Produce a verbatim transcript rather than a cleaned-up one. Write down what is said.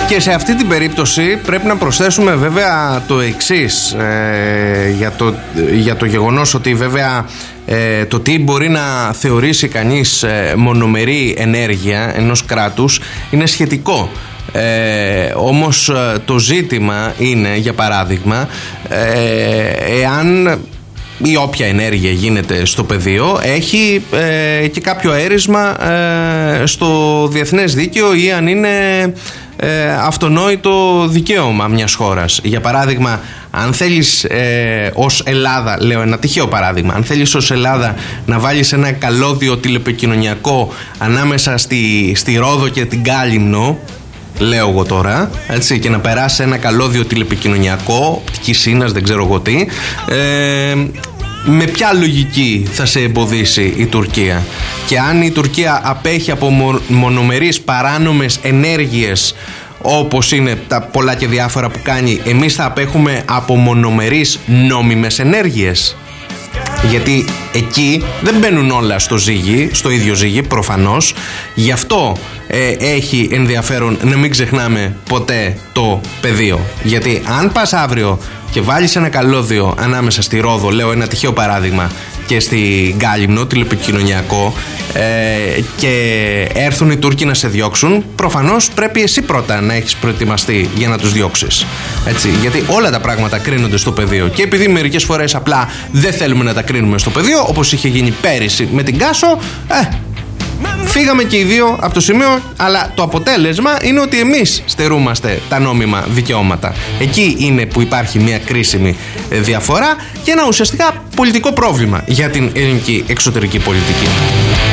Και σε αυτή την περίπτωση πρέπει να προσθέσουμε βέβαια το εξής ε, για, το, για το γεγονός ότι βέβαια ε, το τι μπορεί να θεωρήσει κανείς ε, μονομερή ενέργεια ενός κράτους είναι σχετικό. Ε, όμως το ζήτημα είναι, για παράδειγμα, ε, εάν ή όποια ενέργεια γίνεται στο πεδίο έχει ε, και κάποιο έρισμα ε, στο διεθνές δίκαιο ή αν είναι ε, αυτονόητο δικαίωμα μιας χώρας. Για παράδειγμα, αν θέλεις ε, ως Ελλάδα, λέω ένα τυχαίο παράδειγμα, αν θέλεις ως Ελλάδα να βάλεις ένα καλώδιο τηλεπικοινωνιακό ανάμεσα στη, στη Ρόδο και την Κάλυμνο, λέω εγώ τώρα, έτσι, και να περάσει ένα καλώδιο τηλεπικοινωνιακό, οπτική σύνας, δεν ξέρω εγώ τι, ε, με ποια λογική θα σε εμποδίσει η Τουρκία? Και αν η Τουρκία απέχει από μο, μονομερείς παράνομες ενέργειες, όπως είναι τα πολλά και διάφορα που κάνει, εμείς θα απέχουμε από μονομερείς νόμιμες ενέργειες? Γιατί εκεί δεν μπαίνουν όλα στο ζύγι, στο ίδιο ζύγι, προφανώς. Γι' αυτό ε, έχει ενδιαφέρον να μην ξεχνάμε ποτέ το πεδίο. Γιατί αν πας αύριο και βάλεις ένα καλώδιο ανάμεσα στη Ρόδο, λέω ένα τυχαίο παράδειγμα, και στη Κάλυμνο, τηλεπικοινωνιακό, ε, και έρθουν οι Τούρκοι να σε διώξουν, προφανώς πρέπει εσύ πρώτα να έχεις προετοιμαστεί για να τους διώξεις. Έτσι, γιατί όλα τα πράγματα κρίνονται στο πεδίο. Και επειδή μερικές φορές απλά δεν θέλουμε να τα κρίνουμε στο πεδίο, όπως είχε γίνει πέρυσι με την Κάσο, ε, φύγαμε και οι δύο από το σημείο, αλλά το αποτέλεσμα είναι ότι εμείς στερούμαστε τα νόμιμα δικαιώματα. Εκεί είναι που υπάρχει μια κρίσιμη διαφορά και ένα ουσιαστικά πολιτικό πρόβλημα για την ελληνική εξωτερική πολιτική.